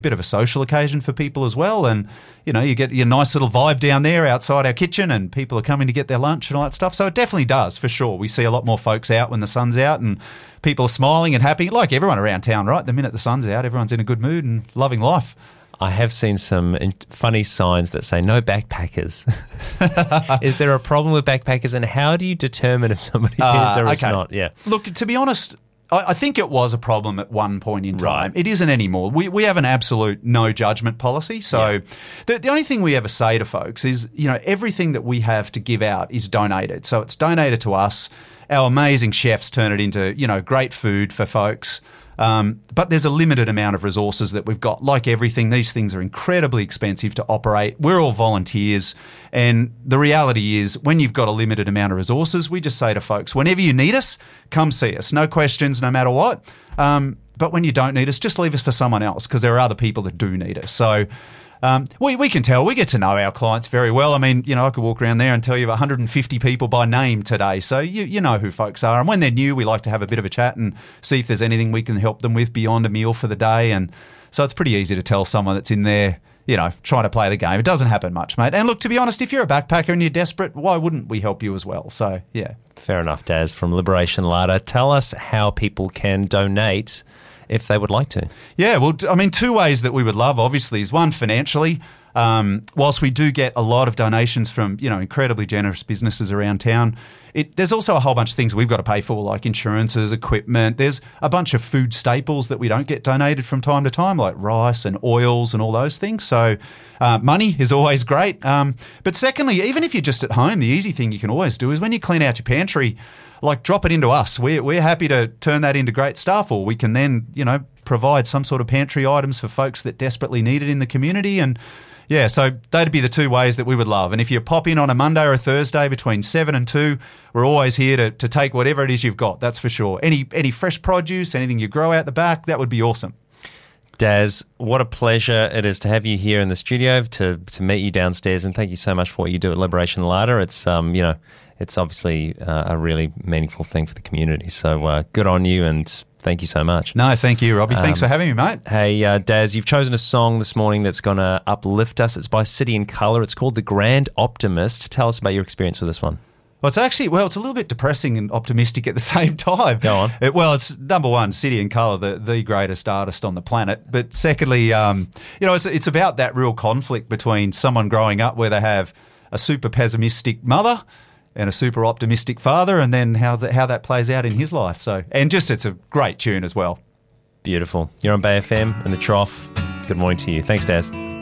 bit of a social occasion for people as well. And, you know, you get your nice little vibe down there outside our kitchen and people are coming to get their lunch and all that stuff. So it definitely does, for sure. We see a lot more folks out when the sun's out and people are smiling and happy, like everyone around town, right? The minute the sun's out, everyone's in a good mood and loving life. I have seen some funny signs that say no backpackers. Is there a problem with backpackers, and how do you determine if somebody is or is not? Yeah. Look, to be honest, I think it was a problem at one point in time. Right. It isn't anymore. We have an absolute no judgment policy. So the only thing we ever say to folks is, you know, everything that we have to give out is donated. So it's donated to us. Our amazing chefs turn it into, you know, great food for folks. But there's a limited amount of resources that we've got. Like everything, these things are incredibly expensive to operate. We're all volunteers. And the reality is, when you've got a limited amount of resources, we just say to folks, whenever you need us, come see us. No questions, no matter what. But when you don't need us, just leave us for someone else, because there are other people that do need us. So we can tell. We get to know our clients very well. I mean, you know, I could walk around there and tell you 150 people by name today. So you know who folks are. And when they're new, we like to have a bit of a chat and see if there's anything we can help them with beyond a meal for the day. And so it's pretty easy to tell someone that's in there, you know, trying to play the game. It doesn't happen much, mate. And look, to be honest, if you're a backpacker and you're desperate, why wouldn't we help you as well? So, yeah. Fair enough, Daz from Liberation Larder. Tell us how people can donate if they would like to. Yeah, well, I mean, two ways that we would love, obviously, is one, financially. Whilst we do get a lot of donations from, you know, incredibly generous businesses around town, there's also a whole bunch of things we've got to pay for, like insurances, equipment. There's a bunch of food staples that we don't get donated from time to time, like rice and oils and all those things. So money is always great. But secondly, even if you're just at home, the easy thing you can always do is when you clean out your pantry, like drop it into us. We're happy to turn that into great stuff, or we can then, you know, provide some sort of pantry items for folks that desperately need it in the community. And yeah, so that'd be the two ways that we would love. And if you pop in on a Monday or a Thursday between 7 and 2, we're always here to take whatever it is you've got, that's for sure. Any fresh produce, anything you grow out the back, that would be awesome. Daz, what a pleasure it is to have you here in the studio, to meet you downstairs, and thank you so much for what you do at Liberation Larder. It's you know, it's obviously a really meaningful thing for the community. So good on you, and thank you so much. No, thank you, Robbie. Thanks for having me, mate. Hey, Daz, you've chosen a song this morning that's going to uplift us. It's by City and Colour. It's called The Grand Optimist. Tell us about your experience with this one. Well, it's a little bit depressing and optimistic at the same time. Go on. It's number one, City and Colour, the greatest artist on the planet. But secondly, you know, it's about that real conflict between someone growing up where they have a super pessimistic mother and a super optimistic father, and then how that plays out in his life. So, and just it's a great tune as well. Beautiful. You're on Bay FM in the Trough. Good morning to you. Thanks, Daz.